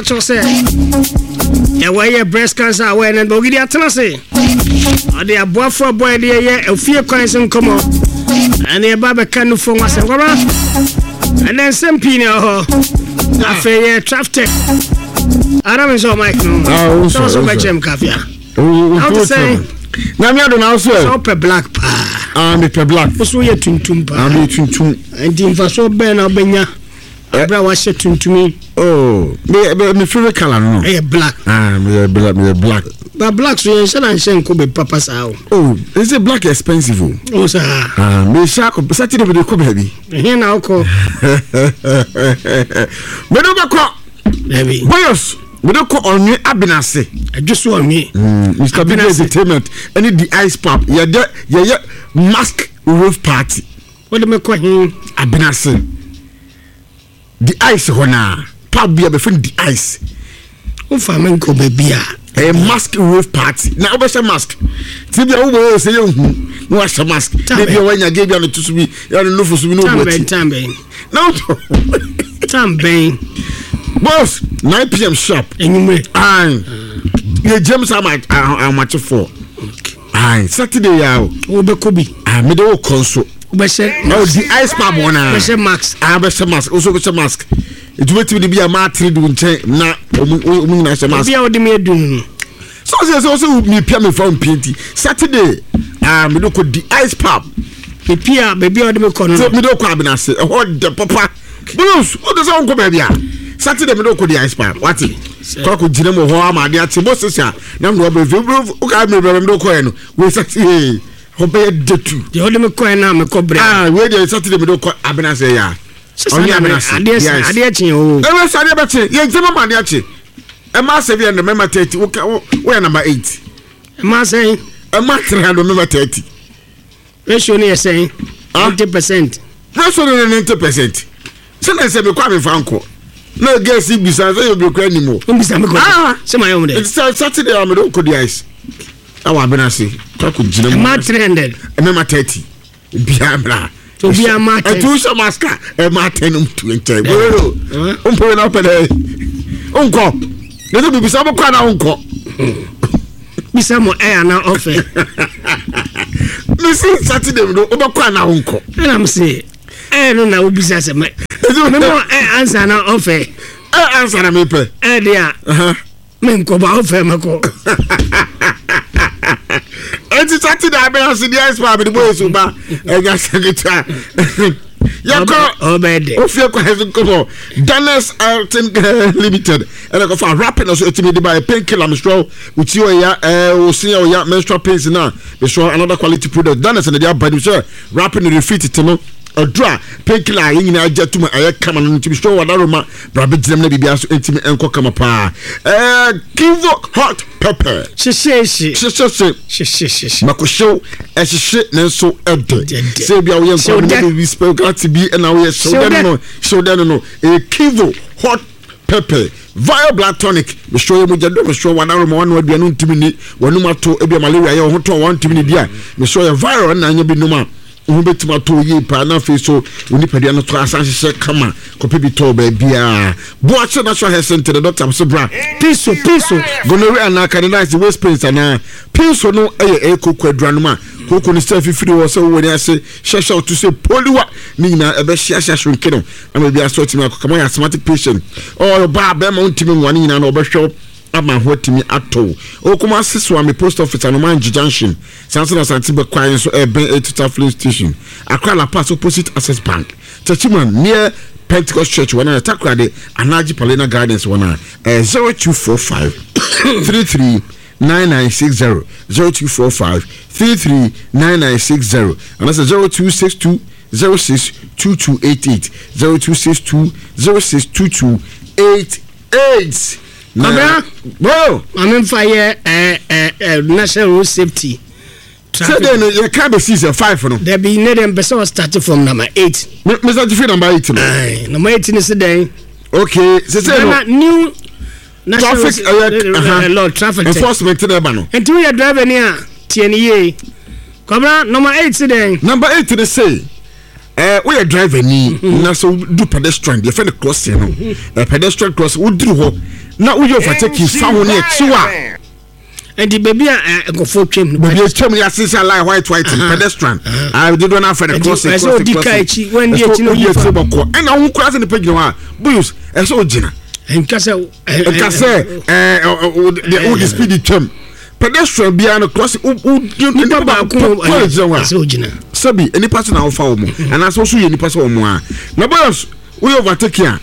say why breast cancer awareness but we dey say the aboa for boy dey a few coins come on and the baba can for was and then some pino after traffic I don't know Mike no so much kafia how to say na me adona so so pe black pa me pe black so ye tuntum pa me tuntum and in so be na obenya abra wa she tuntumi oh me favorite color no black me black but black so you shall and shenko be papa sa oh is it black expensive oh sir me shark Saturday be ko baby here na ko me do ko baby boys we don't call on me Abinase. Just on me. Mr. Big Entertainment. Any the ice pop. Yeah, mask roof party. What do I call him? Abinase. The ice hona. Pop beer before the ice. Who farming ko baby? A mask roof party. Now what's a mask? Tibia who say you no wash a mask. Maybe when you gave you to be you know for no Tambe. No. Tambe. Boss, 9 p.m. sharp. Anyway, yeah, James, I'm much for. Saturday, Obekobi. Me do console. No, the ice pub one. Max. I have a mask. Also, with a mask. It wait to be a martyr doing na mask. Be out the me do. So there's also me PM from Pinty. Saturday, me look at the ice pub. The Pia, baby, out the me corner. So me do Abinase. What the papa? Blues, what does uncle baby? Saturday me do ko the ice pub. What it? Ko jina mo ho ama de ate Moses a na ngo be o ka me do ko e no. We Saturday ho be de tu. The hold me ko na me ko bre. We dey Saturday me do ko Abinase ya. Only Abinase. Ade chin o. E we Saturday be chin. Ye jema ma de ache. E ma 7 and remember 30. We number 8. E ma say e ma 3 and remember 30. Ratio ni say 90%. Ratio ni 90%. Se na se me kwa me fanko. No guess if bisa say you be kwa anymore. Bisa me ko. Se my own there. Saturday am do ko the ice. Awa Abinase. Kwa ko jina mo. Ma 300. E me ma 30. Bia bra. To be a matter. E tu so maska. E ma 10 20. Bro. Umpo na pede. Unko. Nezo bisa mo kwa na unko. Bisa mo na offer. Me see Saturday do obakwa na unko. And I'm say no na obisa se me. No answer na offer. Answer na me pe. Dia. Me nko ba offer mako. Enti Saturday Abinase the ice pub the boys uba. Ega secretary. Yako obede. Ofie kwa hezu kobo. Danes Alton Limited. And go for rapping also etimi dey buy a painkiller menstrual with you ya o senior ya menstrual pains na. Be sure another quality product. Danes and they buy them sure rapping the refit it no. A draw painkiller yin na agya tuma aye kama no to be sure wadaroma brabe ginem na bibia so etimi enko kama pa. Kivo hot pepper. She makosho ehye nenso ede. Say bia we enko no be spell got be na we show them no Kivo hot pepper via blood tonic be show you mujado be show wadaroma wan aduanu ntimi ni wanuma to ebia malaria ye ho to wan ntimi ni dia me show you viral na anya bi numa ubetima to yi pa na fe so unipadia no to asanhye kama kope bi to ba bia boache national health center the doctor Sabra piso gonorrhea na candidiasis waist pains na piso no eye kokwadura no ma koko ni self free wo so woni ase hye to say poliwa ni na ebe hye shrinke no am bia so timi akoma ya asthmatic patient or ba be ma untimi nwa ni na no obehwe ama hotimi ato okuma siswa me post office anomanji junction sansana santibe kwan so ben etita filling station akra la pass opposite access bank chachiman near Pentecost Church wana atakra de Anaji Palena Gardens wana 0245 33 9960 0245 33 9960 and that's 0262 062288 0262 062288 bro I'm fire national road safety so then you can't be season 5 no there be need them person starting from number 8 Mr. Jiffy number 8 no number 8 is today okay so say no new traffic traffic enforcement never no and you driver near TNA come number 8 today number 8 they say we are driver ni na so do pedestrian the friend crossing no pedestrian cross wo duru ho na wo yo fataki fa ho ne echiwa and the baby go for twem baby twem ya sisa line white pedestrian I did one after the crossing so di kai chi when the echi no you say boko and na wo cross the page no a boys e so gina nkase the speed twem pedestrian bia no cross ni baba ko so gina sabi any person na ofa omo and as also any person omo a na boys we overtake here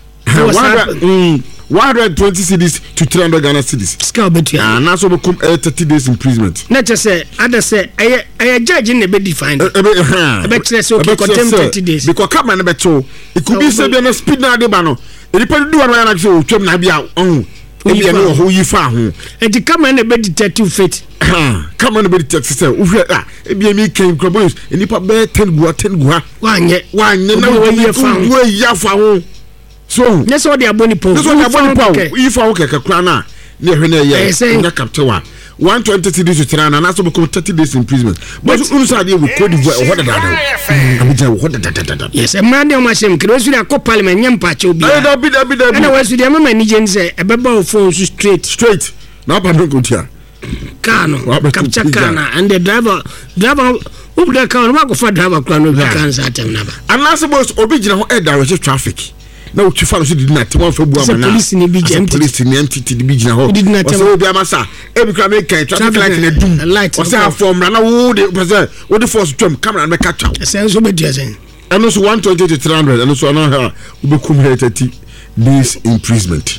120 cities to 300 Ghana cities. Scale betu ya. Na so become 30 days imprisonment. Na che say ada say a judge in be defined. Ebe chere say okay contempt 30 days. Because come na beto. It could be say be na speed na de ba no. E depend do one na say o twem na bia on. E bia no ho yi fa ho. E di come na be detective fit. Come on be detective say o hwe e bia mi kan crobos. E nipa be 10 gua. Wanye na wo yi fa ho. So that's what they are boni po. That's what they are boni po. If I okay kakra na hwe na ye na capture 120 days to try and also become 30 days imprisonment. But unsa dey we code the what that. Abija what that. Yes, a man dey o mashem kire so dey akọ parliament nyem pa che obi. Da bi. Na we so dey mama ni gen say e beba o phone straight. Na pa don go tia. Car no. Capture car na and the driver who dey car no go for driver kra no be kan sa tem na ba. And last boss obi gina ho direct traffic. Na uchi fa so did na te one for bua mana police ni BGM police ni MTT di bigina ho o bi amasa e bi kra make traffic light na dum o say form na wo de person wo de force twem camera na catch out say so be dia say and so 120 to 300 and so na ha we come here 30 days imprisonment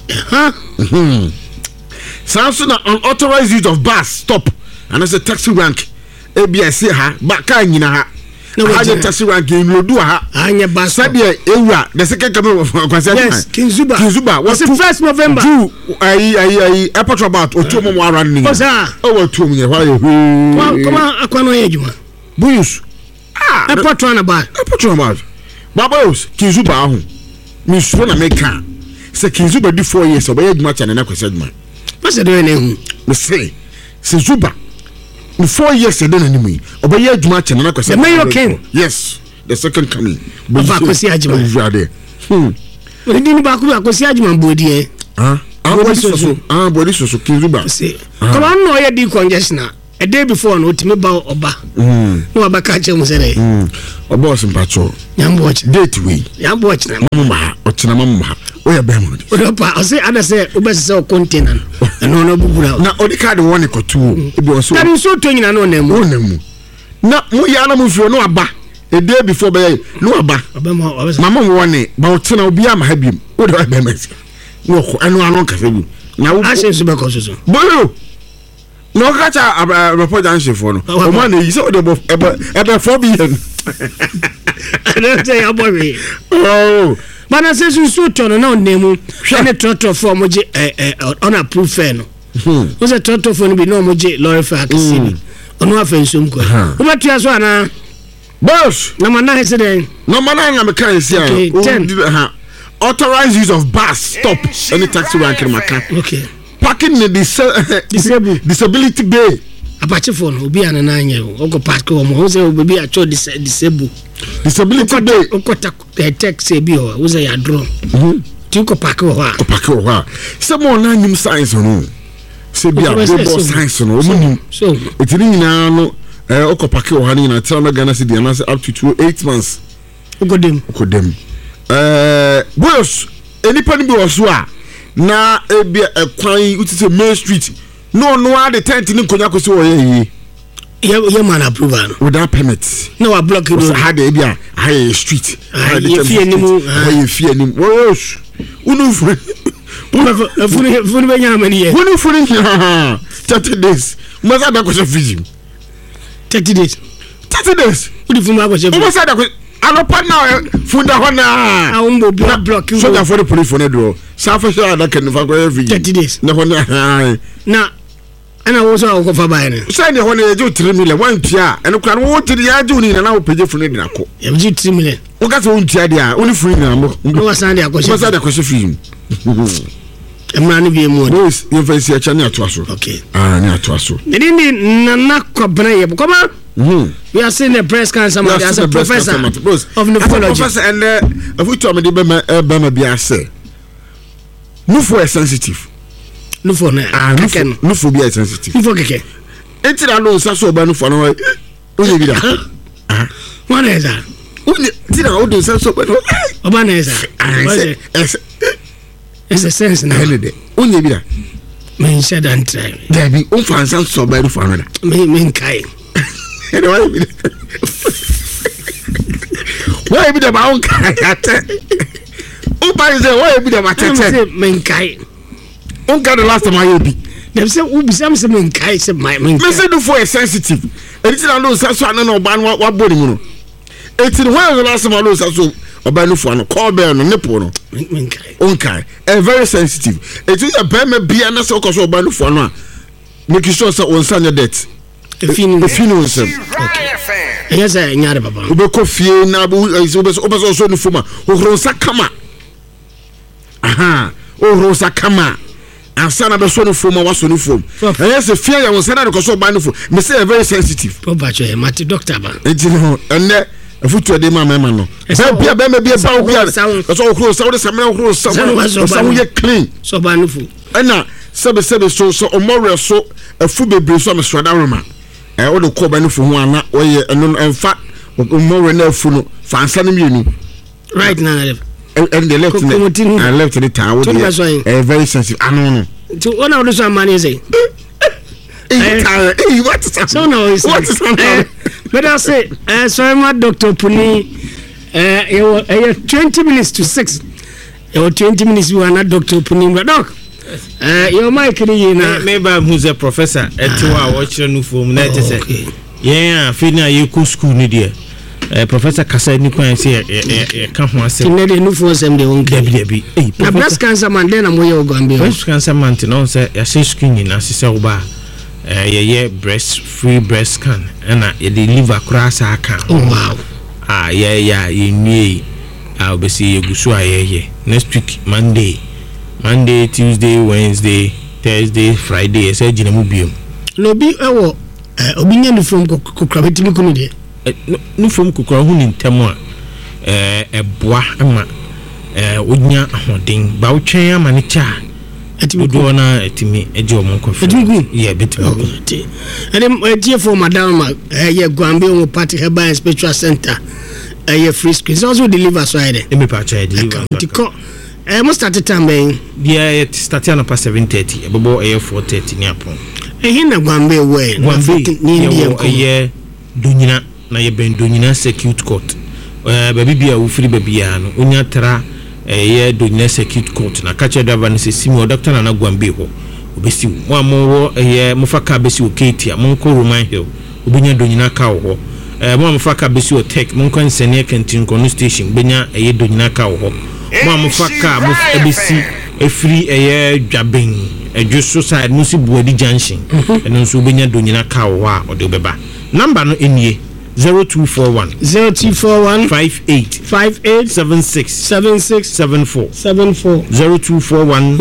so na unauthorized use of bus stop and as a taxi rank ABS ha ba ka nyina ha haje taxi rank in lodu ha anya bus sabe ewura the second coming kwase yes Kinzuba was the 1st November do ai airport about otumo mo around ni o wa tumo ye why come akwa no ye juma buyus airport about babos Kinzuba ahu mi so na meka se Kinzuba di 4 years obaye juma cha na kwase juma pase do na hu me say se Zuba in 4 years they don't anymore. Obaye adwuma che na kwese. The mayor came. Yes, the second coming. Baba kwese adwuma. We didn't ba ku akwese adwuma bodi e. Bodi so Kinzuba. Come on no ye di congestion a day before no timi ba oba. No abaka che mu sere. Oba osimpacho. Yambo watch date we. Yambo watch na mama ochina mama. Oya bem. Opa o say ada say obese container. No bubura. Na odi card won ko tu. Ebi o so. Tani so to nyina no na mu. Na mu ya na mu fio no aba. A day before be no aba. Mama mo won ba o tena obi am ha biem. O de ba mesi. No ko anu anu ka fe bi. Na wo a se be ko so. Boyo. No kacha report answer for no. O man yi say o de ebe 4 billion. I don't say aboy. Oh. Mana se so to no nemu. Any trotro for mo je on approve fair no. O se trotro for no bi no mo je lorry for akisi. Ono afensum ko. O betu aso ana. Boss, number 9 is there. Number 9 na me kan see okay, 10. Authorized use of bus stop any taxi rank in Maka. Okay. Parking in the disability bay. Apache phone obi ana na anya o go park o mo say obi a cho disable. Disability bay o ko taxi bi o wo say ya draw. Ti ko park o ha. Ko park o ha. Say mo na nim science no. Say bi a go science no. So etini nyina no oko park o ha ni na tell me Ghana city na say up to 8 months. Ugodem. Boys anybody be oso a na ebi ekwan utise Main Street no the tent ni konya ko so ye man approval without permit no wa block it had ebi a high street ye fie ni mu ye fie ni wosh unu funu be nyama ni ye unu funu 30 days must have ko so fiji 30 days unu funu ko so must have anopa na funda hona umbo block so that for the police for no safa sha da kan fa ko every 30 days na hona na ana wo so ko fa ba ne say ne hona ye ju 3 million wan tia eno kra wo tiri ya ju ni na wo peje funu de nako ye ju 3 million wo ka so ntia dia oni funu na mo wo san dia ko so film emra ni bi mu boys you face ya chani ato aso okay ni ato aso ni na kwa bana ye ko ma We are seeing the breast cancer man as a professor of nephrology. Professor, and if we talk about the be say, no for sensitive. No for no for be sensitive. No for keke. Enti na no so ba no for no. Onye bi da. What is that? Onye ti na o do so ba no. Oba na is that? It's a sense na holiday. Onye bi da. Men said and try. There be on fansan so ba no for no. Men kai. Why be the bound? Oh, by the way, be the matter. Men kai. On got the last time I be. Them say, who be some men kai, said my men. Listen to for a sensitive. It's not no such one, no ban what body moon. It's in where the last time I lose also a ban for no call bear no nipple. Men kai. On kai. And very sensitive. It's a bema be an so cause or ban for no. Make sure so on Sunday debt. If you know some. Yes, I know Baba. Ube coffee na is also no fuma. Rosa kama. Aha. Oh Rosa kama. And sana be so no fuma was no fum. Yes, a fear was sana because so ban for. Me say very sensitive. Papa che mati doctor ba. Enti no enne afutu de mama no. Be bia ba bia because all close so the samena close so we clean. So ban fu. Ena sebe so omore so afu bebre so me sroda roma. O de ko ba no fu ho ana o ye eno emfa more na fu no fansa no mienu right now and the left and left the town very sensitive no to one of those money say what is so now is what is but I say so I'm Dr. Puni 20 minutes to 6 20 minutes you are not Dr. Puni but doc your mic maybe who's a professor at 2 hours no form na say yeah fina you go school ni there professor kasa ni kwan say ka ho ase ni dey no for sem dey won be na breast cancer man dey na mo ye ogwambe breast cancer man no say ya say screen na se uba ye breast free breast scan na ye liver cross aka oh wow yeah you nwie obesi egusu ayeye next week Monday, Tuesday, Wednesday, Thursday, Friday. I said, "Jina mubium." No be obinya no from kokra betimi kunu de. No from kokra hu ni ntemo eboa ama onya ahoden ba wotwen ama ne cha. Etimi do na etimi eje omon kofi. Etimi yeah betimi. And tie for madam ye Gwambe on party herbal and spiritual center. Ye free screen. So also deliver so ide. Emi pa cha deliver. Must start the time being it started on past 7:30 about 4:30 near pon na Gwambe way Gwambe dunyina na ye ben dunyina circuit court baby bia wo free baby ya no onya tra dunyina circuit court na ka che driver no se simi doctor na Gwambe ho obesi mo amwo mo faka besi o ketia mo ko Roman Hill obinya dunyina ka ho mo amfaka besi o tech mo ko nsene canteen kono station benya dunyina ka ho mo faka mo ebisi efri dwaben edwoso side no si buadi junction eno nso benya donyina ka wo a ode beba number no enie 0241 58 76 74 0241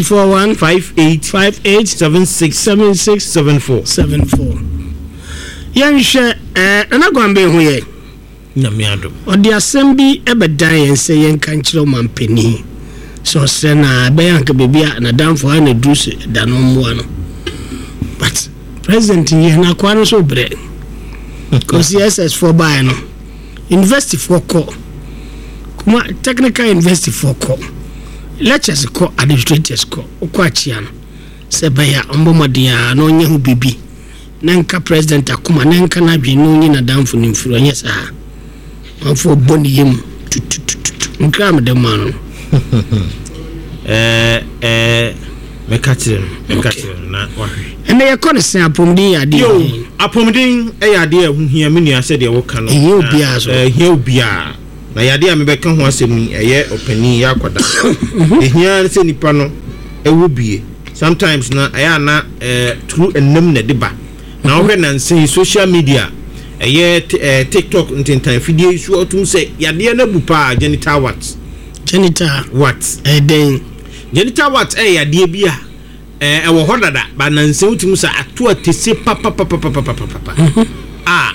58 76 74 yanshe na Gwambe hu ye na miado odi assembi ebedan yen se yen kanchiro mampeni so se na beyanka bebia na danfo ha na druse danom mo no but president ye na kwano so bre cause SS4 buy no invest for call kuma technical invest for call lectures call administrators call okwachi no se beya ombomadia no nya hu bibi nanka president akuma nanka na dwe no nyi na danfo ni mfiro nya saa for boni yim nkram de man mekatir na wahwe ene ye kone se apomdin ade yo apomdin ade hu hia me nua se de wo ka no hia obia so hia obia na yade a me beka ho asem ni eye opani ya kwada hia se nipa no ewo bie sometimes na aya na true ennem na deba na wo na nse social media TikTok ntentan video isu otum say yade na bupa genital what den genital what yade bia wo hodada ba na nse utum sa ato atese papa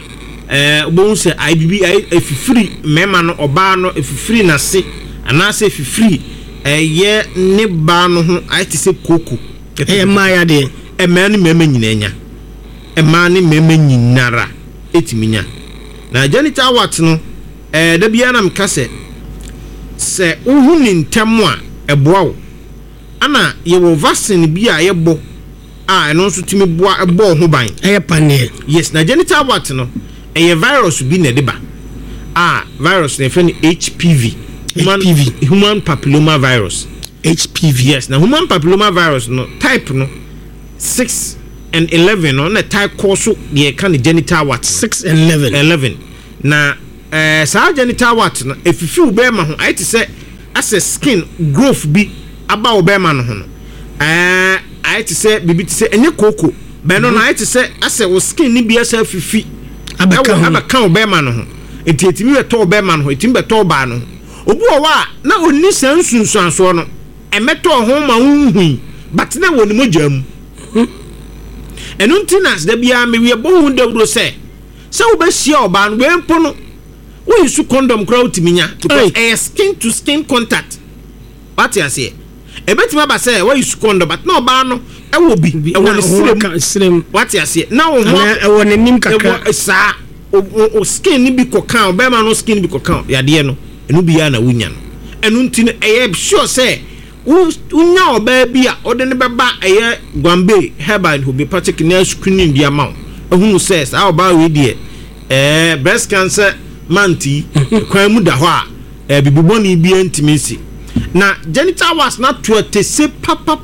Bon say IBB efifiri mema no oba no efifiri na se anase efifiri ye ne ba no ho ati se koko ma ya de ma ne mema nyinanya ma ne mema nyinara etiminya na genital wart no da bia na mka se uhu ni ntemu a eboa wo ana ye wo vaccine bia ye bo eno nso timi boa ebo ho ban panel yes na genital wart no virus bi na deba virus na friend HPV human papilloma virus HPV yes na human papilloma virus no type no 6 and 11 no na type course the kind genital wart 6 and 11 na sa genital wart no efifi ubema ho I to say as a skin growth bi aba ubema no ho no I to say bibi to say enye koko be no na I to say as a skin ni bi asa fifi abaka obema no ho etimi beto obema no ho etimi beto ba no obu owa na onni sansunsu anso no emeto ho ma hunhui but na woni mogam enuntinas da bia me we bo hu dawro se wo be hia oba no we mpo no we use condom crowd minya because skin to skin contact what you say ebetima ba say we use condom but no oba no ewo bi ewo ne sirem what you say na wo ewo ne nim kakra sa o skin ni bi kokan obema no skin bi kokan ya de no enu bi ya na wunya no enu nti sure say unya oba bi a ode ne beba Gombe Herbal Homeopathic na screening bi ama ehunu says a oba we die breast cancer manti kwan mu da ho a bibuboni bi intimacy na genital was not to te se papa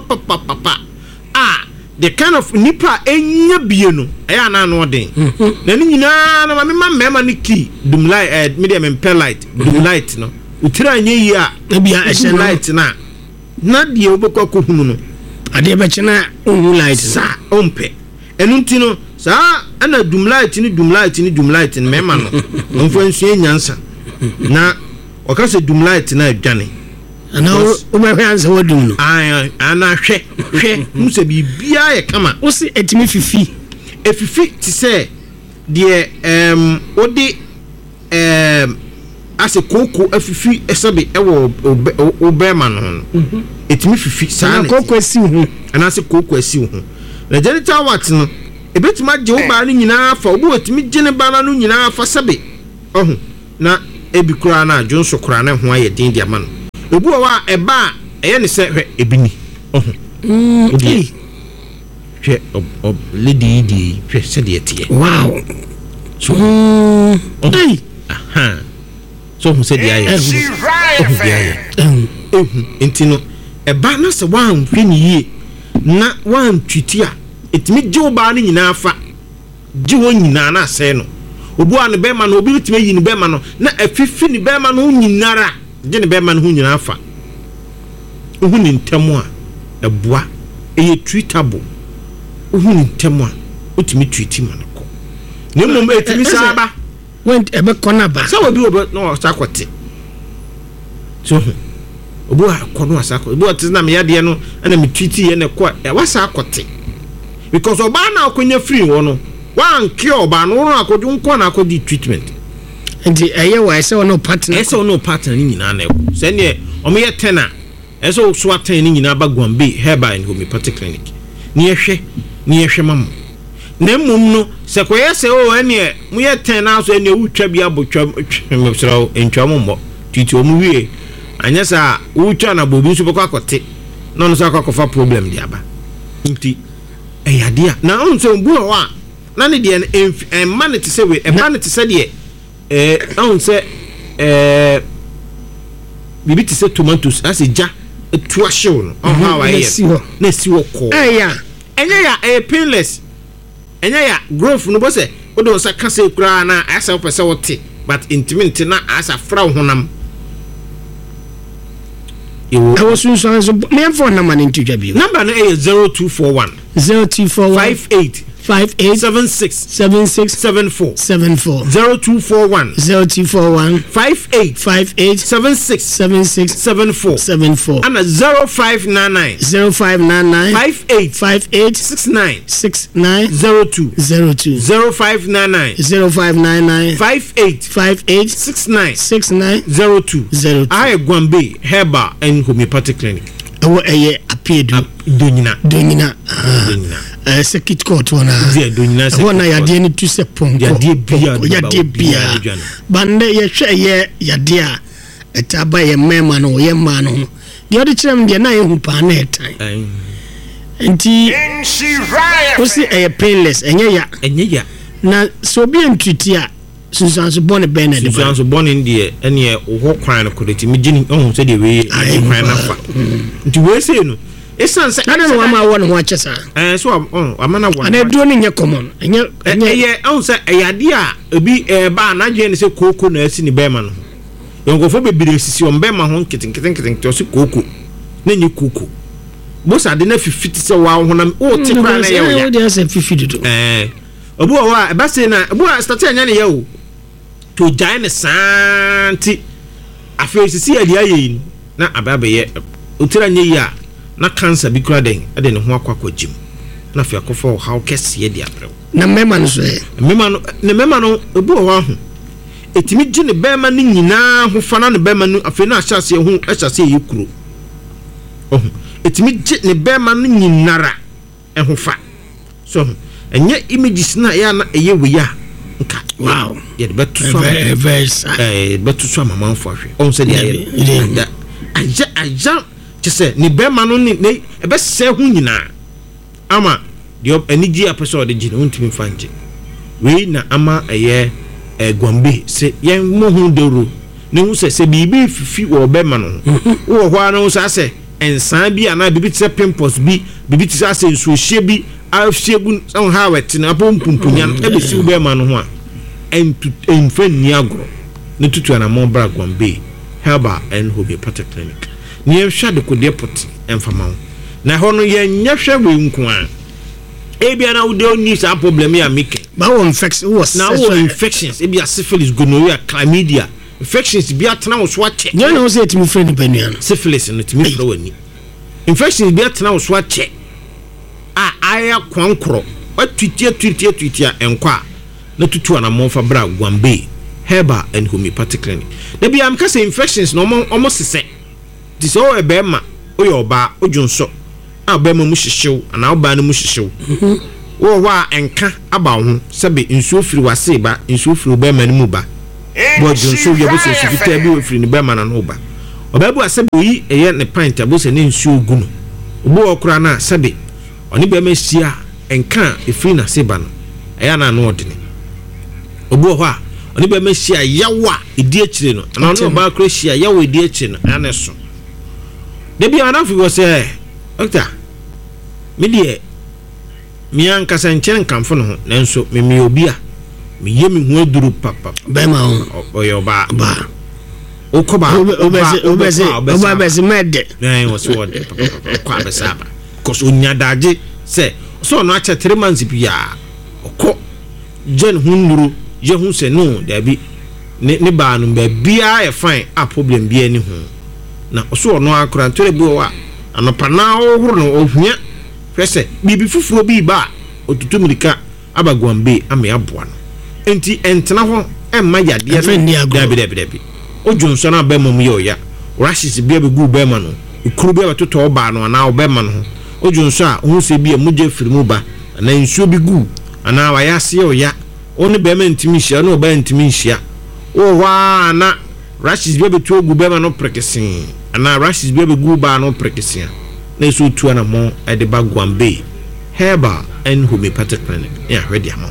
the kind of nipa enya bie no na no den na ni nyina na mema ni ki dum light medium impelite dum light no utira nya yi a bia ehye light na die obekwa ko hunu no ade be chena light sa ompe enu ntino sa ana dum light ni mema no onfo nsu enyansa na okase dum light na adwane ana o me hwanse wodum no ana hwe musa bibia ye kama o si etimi fifi efifi ti se de odi ase koko afifi esabe ewo obema no etimi fifi sa na koko asi hu ana ase koko asi hu na genital wart no ebetima je oba no nyina fa obo etimi gene ba no nyina fa sabe ohu na ebikura na adwonso kura na ho aye din dia ma no ebu wa eba eye ne se hwe ebini ohu odi hwe lady di hwe se de tie wow so aha so hu se de aye entino eba na se wan hwe ni yie na wan twiti a etimi je oba no nyina fa je won nyina na se no obu an be ma no obi bitime yi ni be ma no na afifi ni be ma no nyinara je ni be ma no nyina afa ohu ni ntemu a eboa eye treatable ohu ni ntemu a otimi treat ma no ko ne mom etimi saba went ebe kona ba so obi obo no sakote so obu a kono asako obu ati na me yade no na me treat ye ne ko e wasa akote because oba na akonya free wo no wan cure ba no akodu nko na akodi treatment ndi eye wa ese no partner ese no partner ni nyina na eko se ne omo ye tena ese so atan ni nyina ba Gombe Herbal Homeopathic Clinic ni ehwe mam na mum no se ko ye se o ene mu ye tena so ene wutwa bi abotwa mesrawo entwa mommo titi omu wie anya sa wutwa na bobi so beko akote no no so akofa problem dia ba nti eyadia na onso mbu wa na ne de en man te se we en man te se de onse bibi te se tomatoes as ja etua show no how I na si wo ko enya ya painless enya ya growth no bo se o do sa ka se kura na asa pese wote but intimate na asa fra honam I was so me phone number ntwa bi number no 0241 0241 58 58 76 76 74 74 0241 0241 58 58 76 76 74 74 and 0599 0599 58 58 69 69 02 02 0599 0599 58 58 69 69 02 02 I Gwambe Herbal and Homeopathic Clinic. Ewo eye apiedu donyina circuit court wona wona yade ni tu se ponko yade bia bande ye hwe ye yade a etaba ye mema no ye ma no de odi kirem de na ye hu pa na etan enti osi eye painless enye ya na so bi entwiti a sunsanso bone ben na de sunsanso bone ndie ene wo kwan no kodeti mi gini ohun se de we kwan na fa nti we se no esan se na no ama wo no ho achesa so amana wo na duro ni nye common enye ohun se eyade a ebi ba na dwe ne se koko na asi ni bema no yongofo bebire sisi on bema ho kitinkitinkitinkiti to se koko na nyi koko bosa de na fifiti se wa ho na o te kra na ye wo ya de se fifiti do obu wa ba se na obu start anya ne ye o to giant santi afi sisi adi ayi na ababe ye otira nye yi a na cancer bi kura den ade ne ho akwakwa jim na fi akofo how kese ye di aprew na mema no so mema no obu wa ho etimi gi ne bema ne nyina ho fana ne bema no afi na ahyase ho ahyase ye kuro etimi gi ne bema ne nyinara ho fa so enye images na ya na eye we ya nka wow ye betu so betu so mama fo ahwe on se de aja chese ni be ma no ni ebe se hu nyina ama de enigi apeso de gina untimi fanje we na ama eye Gwambe se ye mo hu dero ne hu se bibi fifi wo be ma no wo ho ana so ase ensan bi ana bibi tse pimples bi bibi tse ase nsuhye bi afsegu on ha wet na pompumpunyan e be si be ma no ho a enfa ni agro ne tutu ana mo bra Gwambe Herbal and Homeopathic Clinic ni ehwa de ko depot enfama na ho no ye nyehwe we nko a ebia na wo de ni sa problem ya mike ba wo infection was na wo infections ebia syphilis gonorrhea chlamydia infections bi atena wo so ache nye na wo se etimi friend banu syphilis no timi fro wani infections bi atena wo so ache aya kwankro atutitia enkwa na tutu ana monfa bra Gwambe Herbal and Homeopathic Clinic de bi am ka say infections no omo sese ti so e be ma oyoba ojunso abema mu hyehyew ana oba na mu hyehyew wo wa enka aba ho sebe nsuo firi wase ba nsuo firi oba ma mu ba bo junso ye bo se fita bi ofiri ni ba ma na no ba oba bu asebe yi eye ne pint abo se ne nsuo gu no obo okura na sebe oni ba ma hia enka efiri na seba no eya na no odene obo ho a oni ba ma hia yawa edi akire no na no ba kura hia yawa edi akire no ya ne so de bi ana fi wo se doctor me die mi ankasa nchen kamfo no nanso me obi a me yemi hu aduru papa be ma ho oyoba ba okoba obese mede na wo so de kwa besaba koso nyadaje se so no acha 3 months bia okọ jen hunuru je hu se no da bi ne ba no ba bia e fine a problem bia ni hu na so no akura ntore bi wa anopa na ohuru no ohua hwese bibi fufuro bi ba otutumrika aba Gwambe ame aboa no enti entena ho emma yade dabi ojunso na ba mom ye oya rashes bia be gu ba ma no ukuru bia betoto ba no na oba ma no ojunso a hu se bia muje firimu ba na nsuo bi gu ana wa yase oya oni ba ma ntimi hia na oba ntimi hia o wa na rashes bia beto gu ba ma no prekesin ana rashes bia be gu ba no prekesin na so tu ana mo e de ba Gwambe Herbal and Homeopathic Clinic ya hwede ama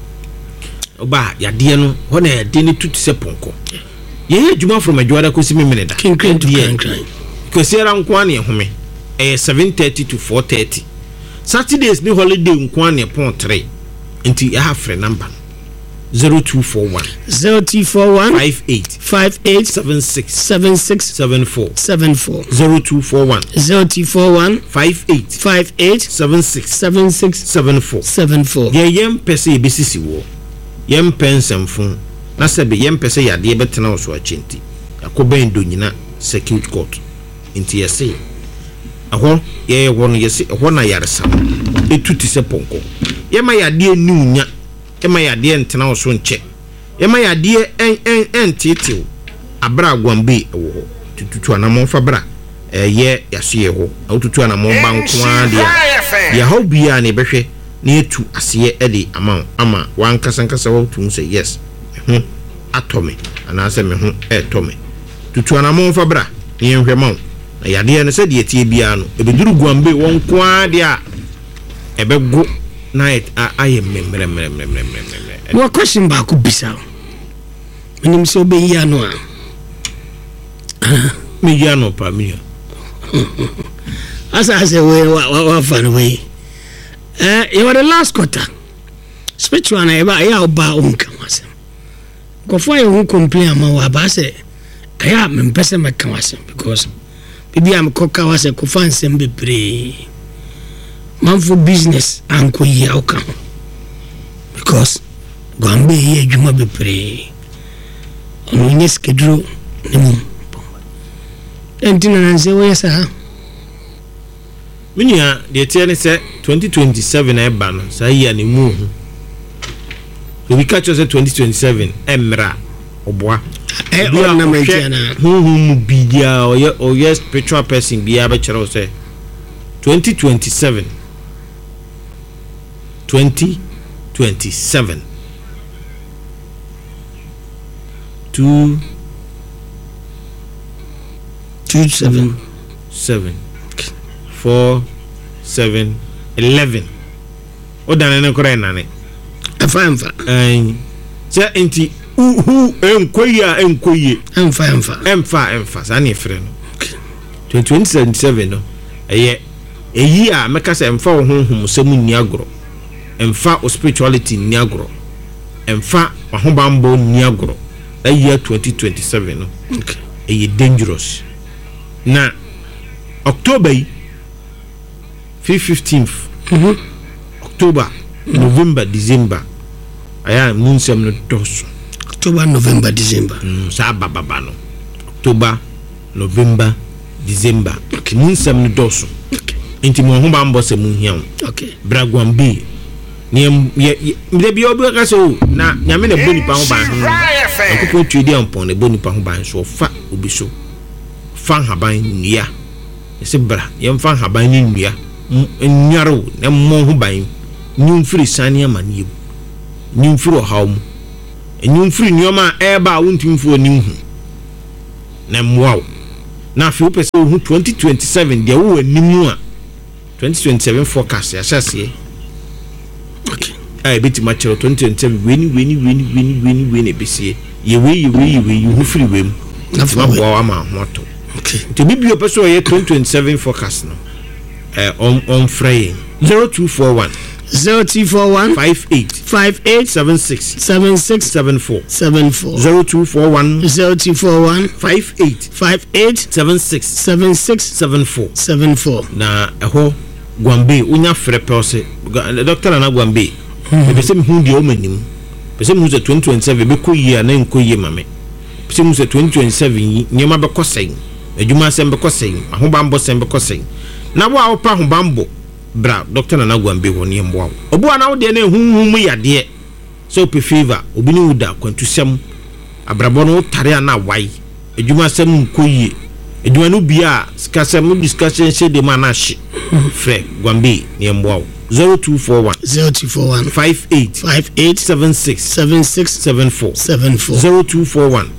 oba yade no ho na yade ni tutu se ponko ye adwuma from adwada ko simi meneda kinkran to kinkran ko sera nko an ehome 7:30 to 4:30 Saturdays ni holiday nko an pon 3 enti ya ha frɛ number 0241 58 76 74 0241 58 76 74 yem pese ebisisi wo yem pensemfo na sebe yem pese yade betena wo so achenti yakoben do nyina circuit court inti yesi aho ye wo no yesi ho na yaresa etuti se ponko yema yade niunya yema yade ntena wo so nche yema yade entitiw abra Gwambe wo ho tutu anamon fa bra ye yasoye ho otutu anamon bankwa dia ya ho bia na behwe na etu aseye ede ama wankasankasa wo tun say yes atome anase me ho etome tutu anamon fa bra ne nhwema na yade ne se de tie bia no ebeduru Gwambe won kwa dia ebego night aye memre wo question ba ku bisa menim se obeyi ano a me ya no pa me asa we fan we you were the last quarter spiritual na ya oba onka wasem go for you complain ama wa ba say aya me pese me kan wasem because bibi am koka wase ko fansem bebre man for business anko yi awka because Gwambe ye adwuma bebre ono nye schedule nemu entina nanse we sa minia de tie ne se 2027 e ba no sa yi ani mu hu we catch us 2027 emra oboa na mentina hu bidia o yes spiritual person bia be kire o se 2027 2 7 4 7 11 odane ne kora nane afa se enti enkoya emfa sane frɛ no 2027 no eyi a meka se emfa wo honhom semu ni agoro emfa o spirituality ni agoro emfa ahobambo ni agoro year 2027 no eyi dangerous na October 15th October November December aya munsem no dos October November December sa baba no October November December munsem no dos enti mo ho ba mbo se mu hiam bra Gwambe ni me bi obi ka so na nyame na boni pa ho ba akoko twedi ampon na boni pa ho ba so fa obi so fan haban nia ese bra yem fan haban ni nia nyaro na mo ho ban nyumfiri sane amanie nyumfiri hawm nyumfiri nyoma eba wontimfo ni hu na mwaw na fi opese hu 2027 de wo animu a 2027 forecast ya sase ai beti match 2027 weni besie ye we hu firi wem na fa bo ama hoto to bibi opese ye 2027 forecast no on frame 0241 58 76 74 0241 58 76 74 na eho Gwambe unya frɛ pɛse doctor na Gwambe pese me hu die o manim pese mu 2027 be ko yi ana nko yi mame pese mu 2027 nyema be kɔsɛn adwuma sɛm be kɔsɛn ahobambo sɛm be kɔsɛn na wo a wo pa ahobambo bra doctor na Gwambe ho ne mbo obo ana wo de na ehunhum yade so pe favor obi ni wuda kwantusɛm abrabɔ no tare ana wai adwuma sɛm nko yi adwuma no bia skasɛm discussion she de manashi frɛ Gwambe ne mbo 0241 58 76 74 0241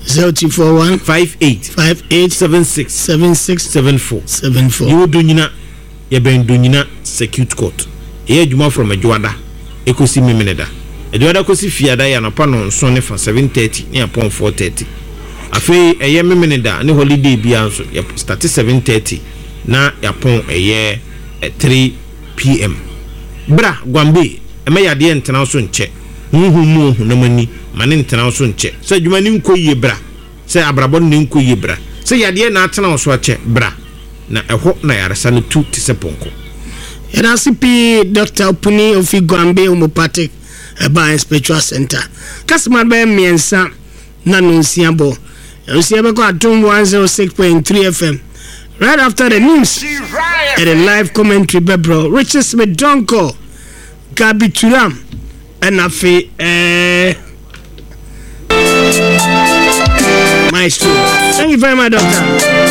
58 76 74 you do nyina ye ben do nyina circuit court e adwuma from adwada ekosi memeneda adwada kosi fiada ya no pa no nso ne fa 7:30 ne apon 4:30 afi eye memeneda ne holiday bia nso ya start 7:30 na yapon eye 3 PM bra Gwambe eme yade ntena so nche huhu mu na mani mane ntena so nche sɛ adwuma ne nkɔ yie bra sɛ abrabɔ ne nkɔ yie bra sɛ yadeɛ na atena so akyɛ bra na ɛhɔ na yaresa no tu te sɛ ponko yɛda ase pii Dr. Opuni ofi Gombe Homeopathic Herbal Spiritual Center customer bɛyɛ mmiɛnsa na no nsia bɔ nsia bɛkɔ atom 106.3 FM right after the news and the live commentary bebro Richard Smith Donko Gabi Turam and afi Maestro. Thank you very much, Doctor.